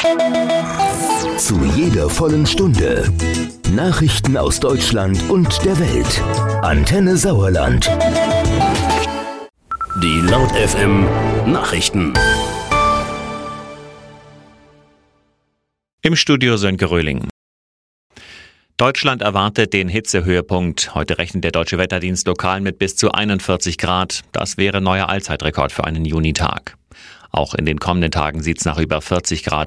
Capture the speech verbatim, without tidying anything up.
Zu jeder vollen Stunde Nachrichten aus Deutschland und der Welt. Antenne Sauerland. Die Laut F M Nachrichten. Im Studio Sönke Röhling. Deutschland erwartet den Hitzehöhepunkt. Heute rechnet der Deutsche Wetterdienst lokal mit bis zu einundvierzig Grad. Das wäre neuer Allzeitrekord für einen Junitag. Auch in den kommenden Tagen sieht es nach über vierzig Grad